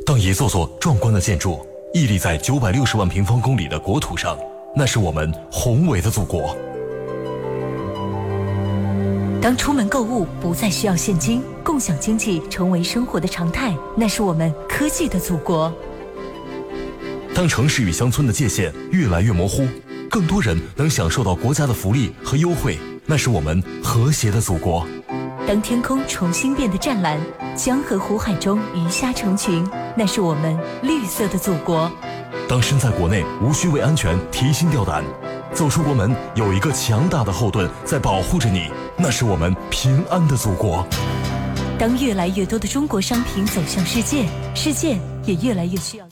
当一座座壮观的建筑屹立在960万平方公里的国土上，那是我们宏伟的祖国。 当出门购物不再需要现金，共享经济成为生活的常态，那是我们科技的祖国。 当城市与乡村的界限越来越模糊，更多人能享受到国家的福利和优惠，那是我们和谐的祖国。 当天空重新变得湛蓝，江河湖海中鱼虾成群，那是我们绿色的祖国。 当身在国内无需为安全提心吊胆，走出国门有一个强大的后盾在保护着你，那是我们平安的祖国。 当越来越多的中国商品走向世界，世界也越来越需要。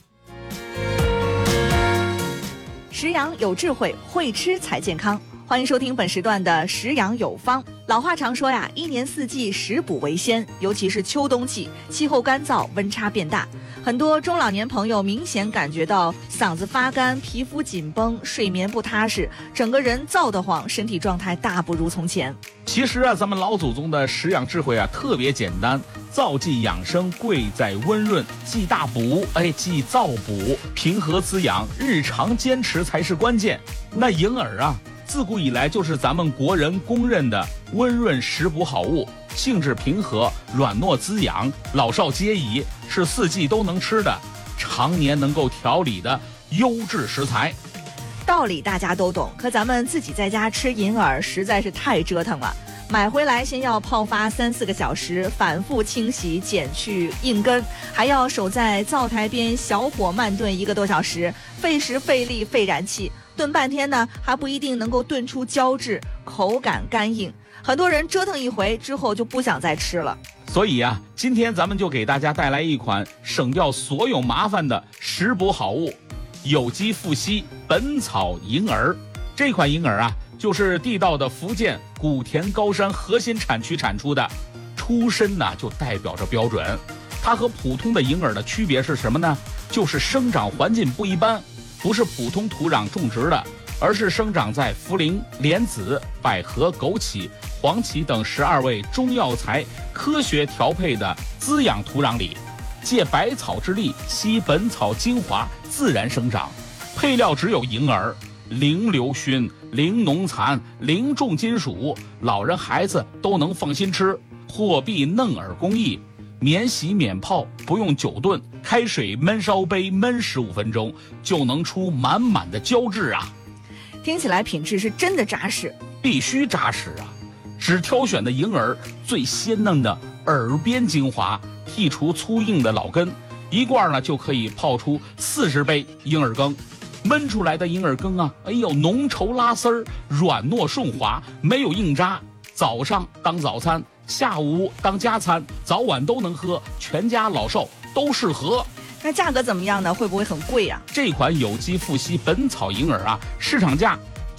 食养有智慧，会吃才健康。欢迎收听本时段的食养有方。老话常说呀，一年四季食补为先，尤其是秋冬季，气候干燥，温差变大，很多中老年朋友明显感觉到嗓子发干、皮肤紧绷、睡眠不踏实，整个人燥得慌，身体状态大不如从前。 其实啊，咱们老祖宗的食养智慧啊特别简单，燥剂养生贵在温润，忌大补，忌燥补，平和滋养，日常坚持才是关键。那银耳啊，自古以来就是咱们国人公认的温润食补好物，性质平和，软糯滋养，老少皆宜，是四季都能吃的，常年能够调理的优质食材。 道理大家都懂，可咱们自己在家吃银耳实在是太折腾了。买回来先要泡发3-4个小时，反复清洗剪去硬根，还要守在灶台边小火慢炖1个多小时，费时费力费燃气，炖半天呢还不一定能够炖出胶质，口感干硬。很多人折腾一回之后就不想再吃了。 所以啊，今天咱们就给大家带来一款省掉所有麻烦的食补好物——有机富硒本草银耳。这款银耳啊，就是地道的福建古田高山核心产区产出的，出身呢就代表着标准。它和普通的银耳的区别是什么呢？就是生长环境不一般，不是普通土壤种植的，而是生长在茯苓、莲子、百合、枸杞、黄芪等12味中药材科学调配的滋养土壤里，借百草之力吸本草精华，自然生长。配料只有银耳，零硫熏、零农残、零重金属，老人孩子都能放心吃。货币嫩耳工艺，免洗免泡，不用久炖，开水焖烧杯焖15分钟，就能出满满的胶质啊！ 听起来品质是真的扎实， 必须扎实啊！只挑选的银耳最鲜嫩的耳边精华，剔除粗硬的老根，一罐呢就可以泡出40杯银耳羹。焖出来的银耳羹啊，浓稠拉丝儿，软糯顺滑，没有硬渣。早上当早餐，下午当加餐，早晚都能喝，全家老少都适合。 那价格怎么样呢？会不会很贵啊？ 这款有机富硒本草银耳啊，市场价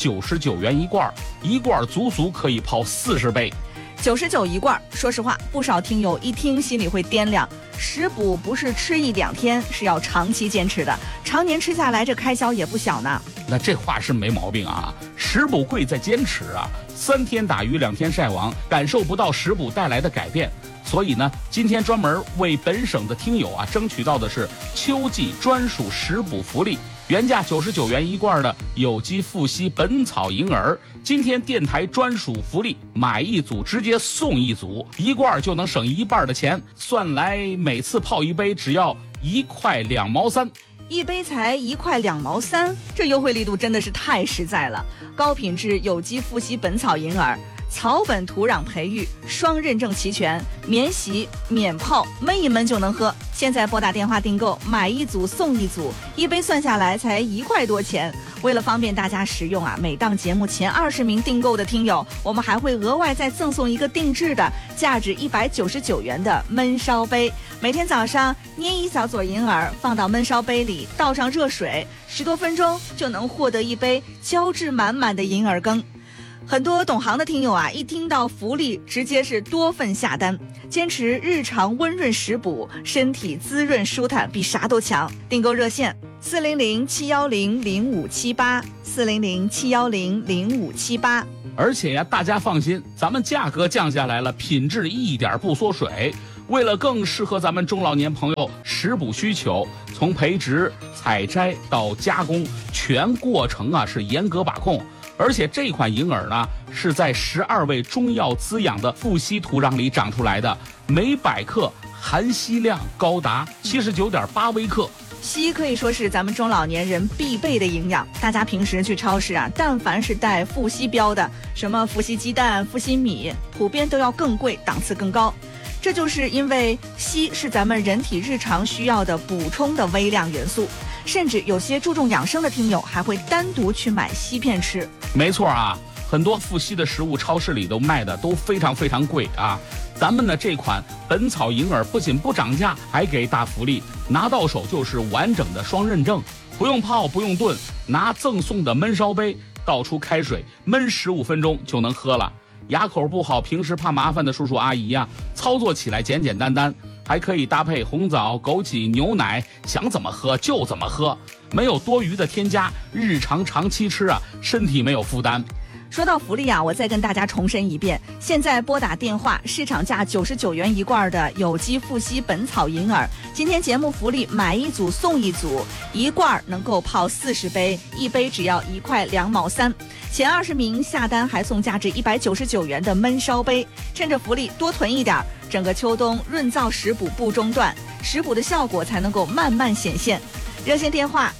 99元一罐，一罐足足可以泡40杯。 99一罐，说实话，不少听友一听心里会掂量。食补不是吃1-2天，是要长期坚持的，常年吃下来，这开销也不小呢。 那这话是没毛病啊，食补贵在坚持啊，3天打鱼2天晒网，感受不到食补带来的改变。所以呢，今天专门为本省的听友啊，争取到的是秋季专属食补福利。原价99元一罐的有机富硒本草银耳，今天电台专属福利，买一组直接送一组，一罐就能省1半的钱，算来每次泡一杯只要1块2毛3， 一杯才1块2毛3，这优惠力度真的是太实在了。高品质有机富硒本草银耳，草本土壤培育，双认证齐全，免洗免泡，焖一焖就能喝。现在拨打电话订购，买一组送一组，一杯算下来才1块多钱。为了方便大家食用啊，每档节目前20名订购的听友，我们还会额外再赠送一个定制的价值199元的焖烧杯。每天早上捏一小撮银耳，放到焖烧杯里，倒上热水，10多分钟就能获得一杯胶质满满的银耳羹。很多懂行的听友啊，一听到福利直接是多份下单，坚持日常温润食补，身体滋润舒坦，比啥都强。订购热线400-710-0578，400-710-0578。 而且呀，大家放心，咱们价格降下来了，品质一点不缩水。 为了更适合咱们中老年朋友食补需求，从培植、采摘到加工，全过程啊是严格把控。而且这款银耳呢，是在12味中药滋养的富硒土壤里长出来的，每百克含硒量高达79.8微克。 硒可以说是咱们中老年人必备的营养，大家平时去超市啊，但凡是带富硒标的，什么富硒鸡蛋、富硒米，普遍都要更贵，档次更高。这就是因为硒是咱们人体日常需要的补充的微量元素，甚至有些注重养生的听友还会单独去买硒片吃。 没错啊，很多富硒的食物超市里都卖的都非常非常贵啊。咱们的这款本草银耳不仅不涨价，还给大福利，拿到手就是完整的双认证，不用泡不用炖，拿赠送的焖烧杯倒出开水焖15分钟就能喝了。牙口不好，平时怕麻烦的叔叔阿姨呀，操作起来简简单单，还可以搭配红枣、枸杞、牛奶，想怎么喝就怎么喝，没有多余的添加，日常长期吃啊，身体没有负担。 说到福利啊，我再跟大家重申一遍，现在拨打电话，市场价99元一罐的有机富硒本草银耳，今天节目福利买一组送一组，一罐能够泡40杯，一杯只要1块2毛3。前20名下单还送价值199元的焖烧杯，趁着福利多囤一点，整个秋冬润燥食补不中断，食补的效果才能够慢慢显现。热线电话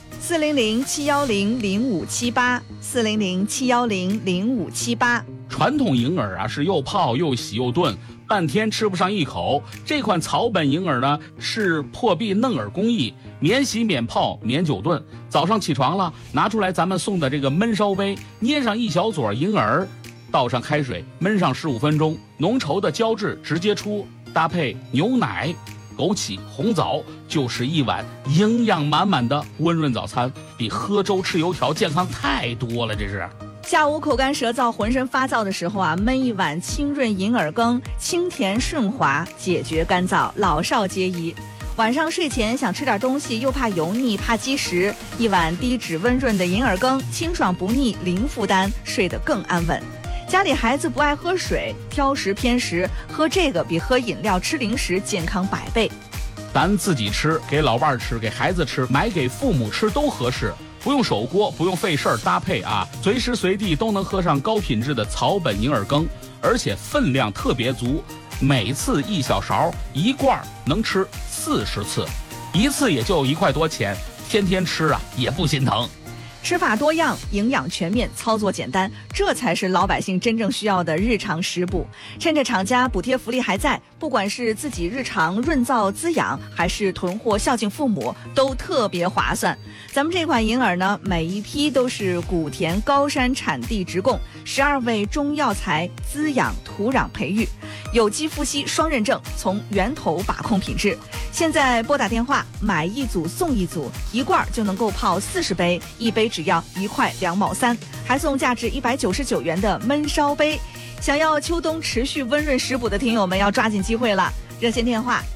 400-710-0578，400-710-0578。 传统银耳啊是又泡又洗又炖，半天吃不上一口。这款草本银耳呢是破壁嫩耳工艺，免洗免泡免久炖。早上起床了，拿出来咱们送的这个焖烧杯，捏上一小撮银耳，倒上开水焖上15分钟，浓稠的胶质直接出，搭配牛奶、枸杞、红枣，就是一碗营养满满的温润早餐，比喝粥吃油条健康太多了。这是下午口干舌燥、浑身发燥的时候啊，焖一碗清润银耳羹，清甜顺滑，解决干燥，老少皆宜。晚上睡前想吃点东西，又怕油腻、怕积食，一碗低脂温润的银耳羹，清爽不腻，零负担，睡得更安稳。家里孩子不爱喝水，挑食偏食，喝这个比喝饮料、吃零食健康100倍。 咱自己吃，给老伴吃，给孩子吃，买给父母吃都合适，不用手锅，不用费事儿搭配啊，随时随地都能喝上高品质的草本银耳羹，而且分量特别足，每次1小勺，一罐能吃40次，一次也就1块多钱，天天吃啊也不心疼。 吃法多样，营养全面，操作简单，这才是老百姓真正需要的日常食补。趁着厂家补贴福利还在，不管是自己日常润燥滋养，还是囤货孝敬父母，都特别划算。咱们这款银耳呢，每一批都是古田高山产地直供，12味中药材滋养土壤培育，有机富硒双认证，从源头把控品质。现在拨打电话买一组送一组，一罐就能够泡40杯，一杯只要1块2毛3，还送价值199元的焖烧杯。想要秋冬持续温润食补的听友们要抓紧机会了，热线电话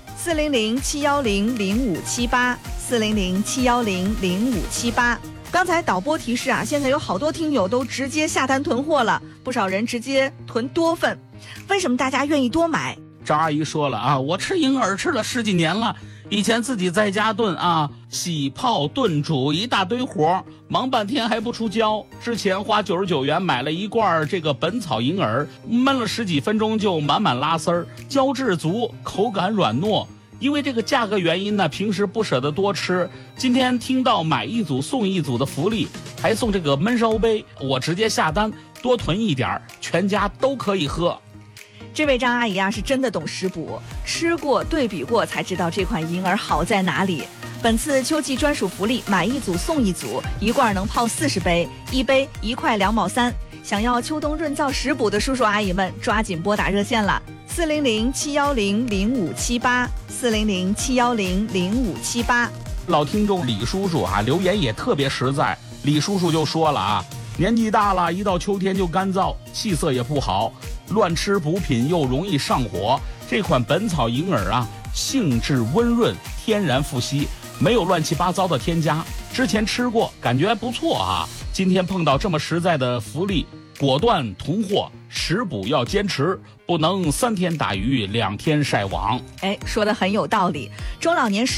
400-710-0578，400-710-0578。刚才导播提示啊，现在有好多听友都直接下单囤货了，不少人直接囤多份。为什么大家愿意多买？ 张阿姨说了啊，我吃银耳吃了10几年了，以前自己在家炖啊，洗泡炖煮一大堆活，忙半天还不出胶。之前花99元买了一罐这个本草银耳，焖了10几分钟就满满拉丝儿，胶质足，口感软糯。因为这个价格原因呢，平时不舍得多吃。今天听到买一组送一组的福利，还送这个焖烧杯，我直接下单多囤一点，全家都可以喝。 这位张阿姨啊，是真的懂食补，吃过对比过才知道这款银耳好在哪里。本次秋季专属福利，买一组送一组，一罐能泡40杯，一杯1块2毛3。想要秋冬润燥食补的叔叔阿姨们，抓紧拨打热线了，400-710-0578，400-710-0578。 老听众李叔叔啊，留言也特别实在。李叔叔就说了啊，年纪大了，一到秋天就干燥，气色也不好，乱吃补品又容易上火。这款本草银耳啊，性质温润，天然富硒，没有乱七八糟的添加。之前吃过，感觉还不错啊。今天碰到这么实在的福利， 果断囤货，食补要坚持，不能3天打鱼2天晒网。 哎，说得很有道理。中老年